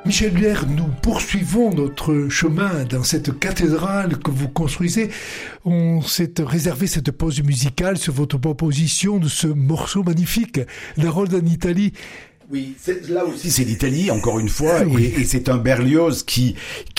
Michel Huer, nous poursuivons notre chemin dans cette cathédrale que vous construisez. On s'est réservé cette pause musicale sur votre proposition de ce morceau magnifique, La Rode en Italie. Oui, là aussi c'est l'Italie encore une fois, oui. et c'est un Berlioz qui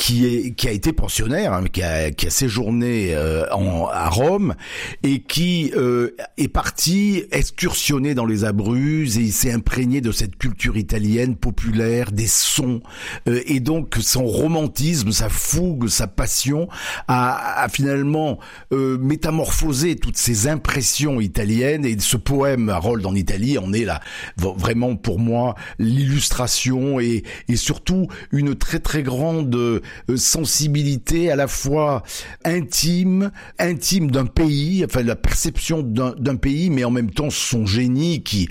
a été pensionnaire, hein, qui a séjourné à Rome et qui est parti excursionner dans les Abruzzes et il s'est imprégné de cette culture italienne populaire, des sons et donc son romantisme, sa fougue, sa passion a finalement métamorphosé toutes ces impressions italiennes et ce poème Harold en Italie en est là vraiment pour moi l'illustration et surtout une très très grande sensibilité à la fois intime d'un pays, enfin la perception d'un pays, mais en même temps son génie qui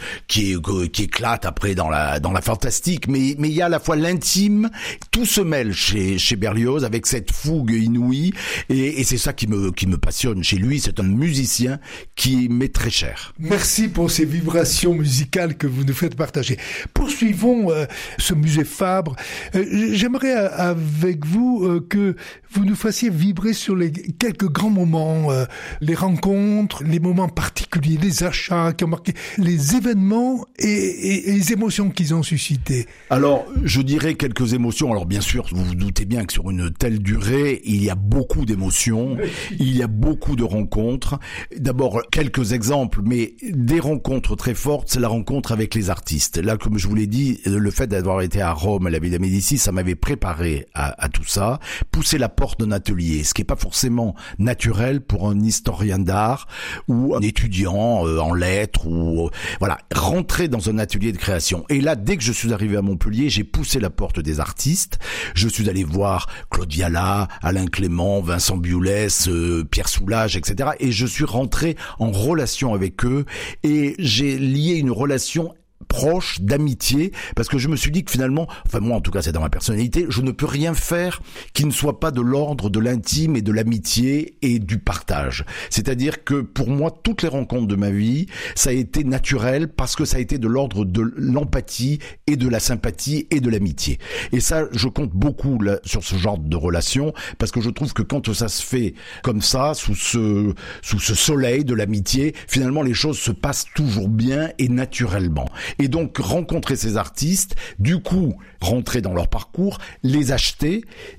éclate après dans la fantastique, mais il y a à la fois l'intime, tout se mêle chez Berlioz avec cette fougue inouïe et c'est ça qui me passionne chez lui. C'est un musicien qui m'est très cher. Merci pour ces vibrations musicales que vous nous faites partager. Poursuivons ce musée Fabre. J'aimerais avec vous que vous nous fassiez vibrer sur les quelques grands moments, les rencontres, les moments particuliers, les achats qui ont marqué, les événements et les émotions qu'ils ont suscitées. Alors, je dirais quelques émotions. Alors, bien sûr, vous vous doutez bien que sur une telle durée, il y a beaucoup d'émotions, il y a beaucoup de rencontres. D'abord, quelques exemples, mais des rencontres très fortes, c'est la rencontre avec les artistes. Là, comme je vous l'ai dit, le fait d'avoir été à Rome, à la Villa Médicis, ça m'avait préparé à tout ça. Pousser la porte d'un atelier, ce qui est pas forcément naturel pour un historien d'art ou un étudiant en lettres ou voilà, rentrer dans un atelier de création. Et là, dès que je suis arrivé à Montpellier, j'ai poussé la porte des artistes. Je suis allé voir Claude Viala, Alain Clément, Vincent Bioulès, Pierre Soulages, etc. Et je suis rentré en relation avec eux et j'ai lié une relation proche, d'amitié, parce que je me suis dit que finalement, enfin moi en tout cas c'est dans ma personnalité, je ne peux rien faire qui ne soit pas de l'ordre de l'intime et de l'amitié et du partage. C'est-à-dire que pour moi, toutes les rencontres de ma vie, ça a été naturel parce que ça a été de l'ordre de l'empathie et de la sympathie et de l'amitié. Et ça, je compte beaucoup là, sur ce genre de relation, parce que je trouve que quand ça se fait comme ça, sous ce soleil de l'amitié, finalement les choses se passent toujours bien et naturellement. Et donc rencontrer ces artistes, du coup rentrer dans leur parcours, les acheter,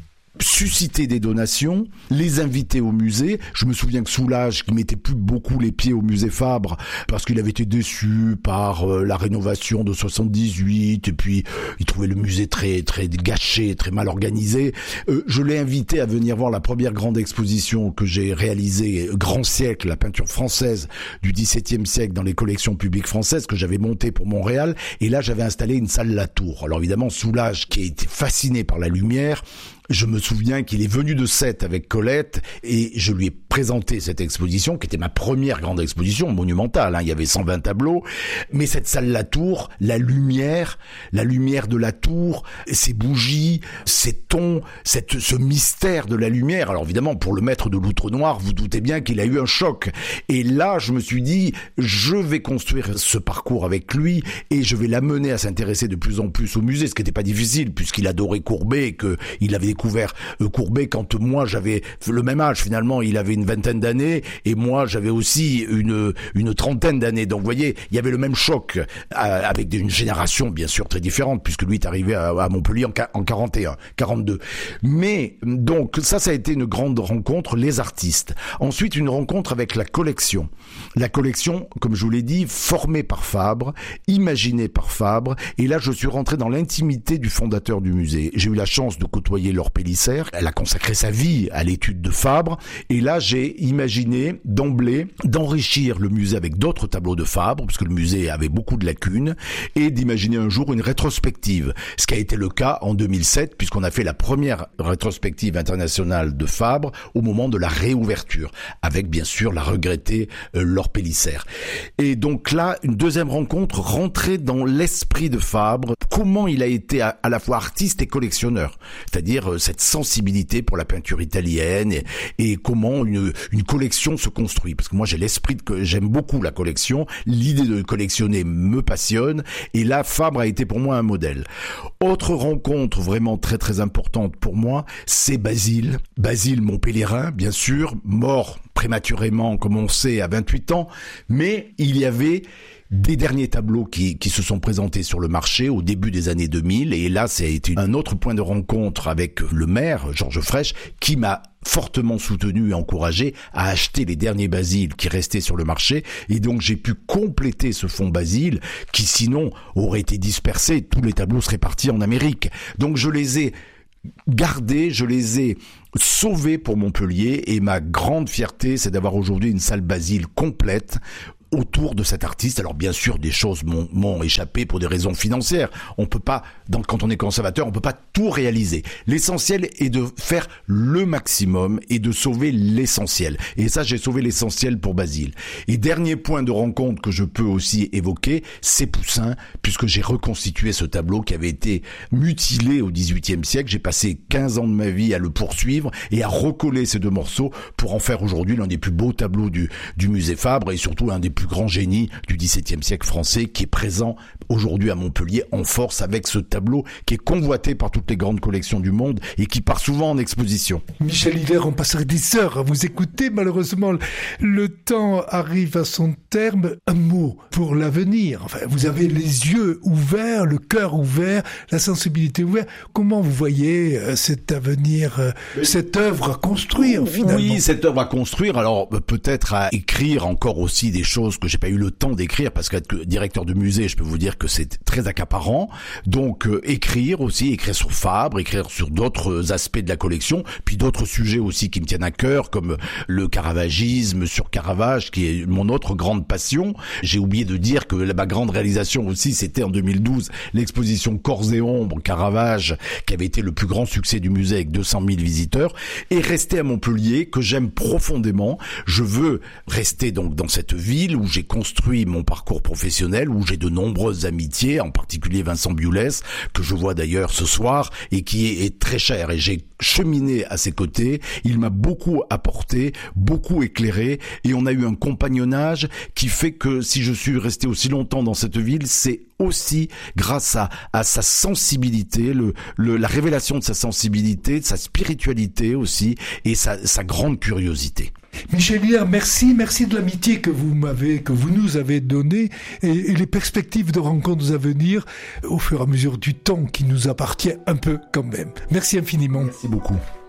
susciter des donations, les inviter au musée. Je me souviens que Soulages, qui mettait plus beaucoup les pieds au musée Fabre parce qu'il avait été déçu par la rénovation de 78 et puis il trouvait le musée très très gâché, très mal organisé. Je l'ai invité à venir voir la première grande exposition que j'ai réalisée, Grand Siècle, la peinture française du XVIIe siècle dans les collections publiques françaises que j'avais montée pour Montréal. Et là, j'avais installé une salle Latour. Alors évidemment, Soulages, qui a été fasciné par la lumière, je me souviens qu'il est venu de Sète avec Colette et je lui ai présenté cette exposition qui était ma première grande exposition monumentale, hein. Il y avait 120 tableaux, mais cette salle Latour, la lumière de la tour, ces bougies, ces tons, ce mystère de la lumière. Alors évidemment, pour le maître de l'Outre Noir, vous doutez bien qu'il a eu un choc. Et là, je me suis dit, je vais construire ce parcours avec lui et je vais l'amener à s'intéresser de plus en plus au musée, ce qui n'était pas difficile puisqu'il adorait Courbet et qu'il avait découvert Courbet quand moi j'avais le même âge. Finalement, il avait une vingtaine d'années et moi j'avais aussi une trentaine d'années. Donc vous voyez, il y avait le même choc avec une génération bien sûr très différente puisque lui est arrivé à Montpellier en 41, 42. Mais donc ça a été une grande rencontre, les artistes. Ensuite, une rencontre avec la collection. La collection, comme je vous l'ai dit, formée par Fabre, imaginée par Fabre. Et là, je suis rentré dans l'intimité du fondateur du musée. J'ai eu la chance de côtoyer Laure Pélissère. Elle a consacré sa vie à l'étude de Fabre. Et là, j'ai imaginé d'emblée d'enrichir le musée avec d'autres tableaux de Fabre, puisque le musée avait beaucoup de lacunes, et d'imaginer un jour une rétrospective. Ce qui a été le cas en 2007, puisqu'on a fait la première rétrospective internationale de Fabre au moment de la réouverture, avec bien sûr la regrettée Laure Pélissère. Et donc là, une deuxième rencontre, rentrer dans l'esprit de Fabre, comment il a été à la fois artiste et collectionneur, c'est-à-dire cette sensibilité pour la peinture italienne et comment une collection se construit. Parce que moi, j'ai l'esprit j'aime beaucoup la collection. L'idée de collectionner me passionne. Et là, Fabre a été pour moi un modèle. Autre rencontre vraiment très très importante pour moi, c'est Basile. Basile, mon pèlerin, bien sûr, mort prématurément, comme on sait, à 28 ans. Mais il y avait des derniers tableaux qui se sont présentés sur le marché au début des années 2000, et là ça a été un autre point de rencontre avec le maire Georges Frêche, qui m'a fortement soutenu et encouragé à acheter les derniers Basile qui restaient sur le marché, et donc j'ai pu compléter ce fonds Basile qui sinon aurait été dispersé, tous les tableaux seraient partis en Amérique. Donc je les ai gardés, je les ai sauvés pour Montpellier, et ma grande fierté, c'est d'avoir aujourd'hui une salle Basile complète autour de cet artiste. Alors bien sûr, des choses m'ont échappé pour des raisons financières. On peut pas, quand on est conservateur, on peut pas tout réaliser. L'essentiel est de faire le maximum et de sauver l'essentiel. Et ça, j'ai sauvé l'essentiel pour Basile. Et dernier point de rencontre que je peux aussi évoquer, c'est Poussin, puisque j'ai reconstitué ce tableau qui avait été mutilé au XVIIIe siècle. J'ai passé 15 ans de ma vie à le poursuivre et à recoller ces deux morceaux pour en faire aujourd'hui l'un des plus beaux tableaux du musée Fabre, et surtout un des plus grands génies du XVIIe siècle français, qui est présent aujourd'hui à Montpellier en force avec ce tableau qui est convoité par toutes les grandes collections du monde et qui part souvent en exposition. Michel Hilaire, on passerait des heures à vous écouter. Malheureusement, le temps arrive à son terme. Un mot pour l'avenir. Enfin, vous avez les yeux ouverts, le cœur ouvert, la sensibilité ouverte. Comment vous voyez cet avenir, cette œuvre à construire finalement? Oui, cette œuvre à construire. Alors peut-être à écrire encore aussi des choses que j'ai pas eu le temps d'écrire, parce qu'être directeur de musée, je peux vous dire que c'est très accaparant. Donc écrire sur Fabre, écrire sur d'autres aspects de la collection, puis d'autres sujets aussi qui me tiennent à cœur, comme le caravagisme sur Caravage, qui est mon autre grande passion. J'ai oublié de dire que ma grande réalisation aussi, c'était en 2012 l'exposition Corps et Ombres Caravage, qui avait été le plus grand succès du musée avec 200 000 visiteurs, et rester à Montpellier, que j'aime profondément. Je veux rester donc dans cette ville où j'ai construit mon parcours professionnel, où j'ai de nombreuses amitiés, en particulier Vincent Bioulès, que je vois d'ailleurs ce soir, et qui est très cher, et j'ai cheminé à ses côtés. Il m'a beaucoup apporté, beaucoup éclairé, et on a eu un compagnonnage qui fait que si je suis resté aussi longtemps dans cette ville, c'est aussi grâce à sa sensibilité, la révélation de sa sensibilité, de sa spiritualité aussi, et sa grande curiosité. Michel Hilaire, merci de l'amitié que vous nous avez donnée, et les perspectives de rencontres à venir au fur et à mesure du temps qui nous appartient un peu quand même. Merci infiniment. Merci beaucoup.